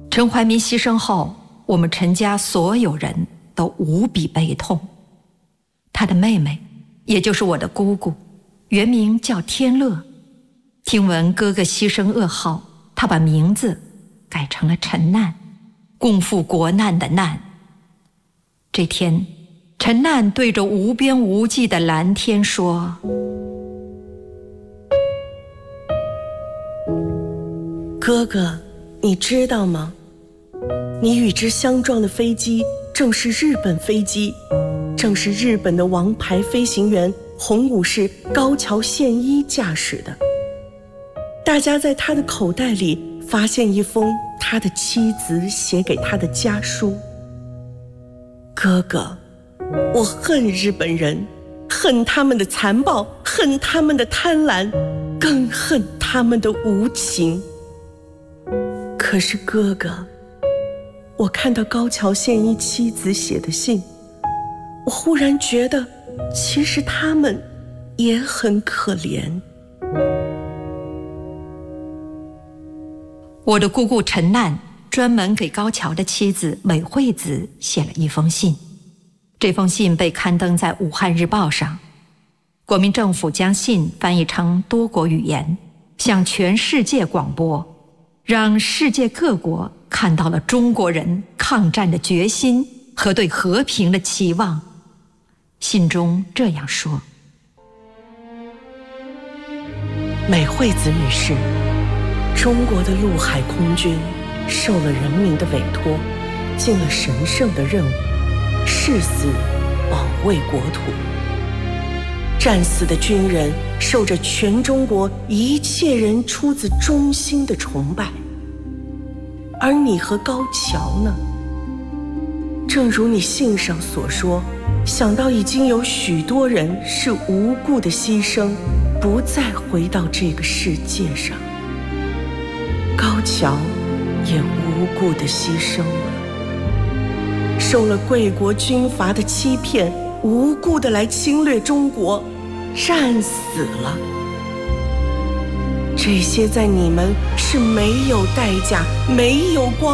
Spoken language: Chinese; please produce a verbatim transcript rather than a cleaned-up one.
陈怀民牺牲后，我们陈家所有人都无比悲痛。他的妹妹，也就是我的姑姑，原名叫天乐。听闻哥哥牺牲噩耗，她把名字改成了陈难，共赴国难的难。这天，陈难对着无边无际的蓝天说： 哥哥，你知道吗？你与之相撞的飞机正是日本飞机，正是日本的王牌飞行员洪武士高桥宪一驾驶的。大家在他的口袋里发现一封他的妻子写给他的家书。哥哥，我恨日本人，恨他们的残暴，恨他们的贪婪，更恨他们的无情。可是哥哥，我看到高桥宪一妻子写的信，我忽然觉得其实他们也很可怜。 我的姑姑陈难专门给高桥的妻子美惠子写了一封信，这封信被刊登在武汉日报上。国民政府将信翻译成多国语言，向全世界广播，让世界各国看到了中国人抗战的决心和对和平的期望。信中这样说： 美惠子女士，中国的陆海空军受了人民的委托，尽了神圣的任务，誓死保卫国土。战死的军人受着全中国一切人出自衷心的崇拜。而你和高桥呢？正如你信上所说，想到已经有许多人是无故的牺牲，不再回到这个世界上。高桥也无故的牺牲了，受了贵国军阀的欺骗，无故的来侵略中国，战死了。这些在你们是没有代价，没有光